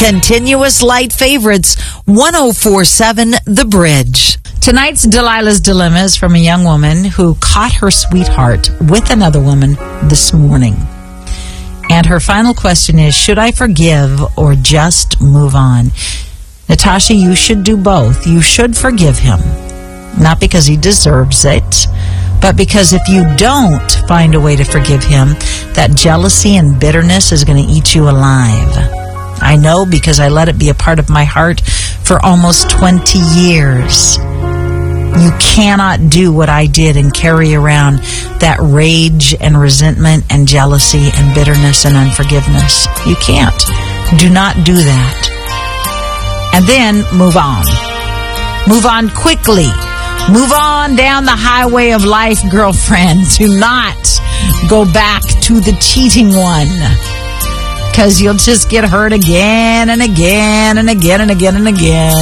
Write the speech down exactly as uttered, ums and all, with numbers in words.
Continuous light favorites, one oh four point seven The Bridge. Tonight's Delilah's Dilemma is from a young woman who caught her sweetheart with another woman this morning. And her final question is, should I forgive or just move on? Natasha, you should do both. You should forgive him. Not because he deserves it, but because if you don't find a way to forgive him, that jealousy and bitterness is going to eat you alive. I know because I let it be a part of my heart for almost twenty years. You cannot do what I did and carry around that rage and resentment and jealousy and bitterness and unforgiveness. You can't. Do not do that. And then move on. Move on quickly. Move on down the highway of life, girlfriend. Do not go back to the cheating one, because you'll just get hurt again and again and again and again and again.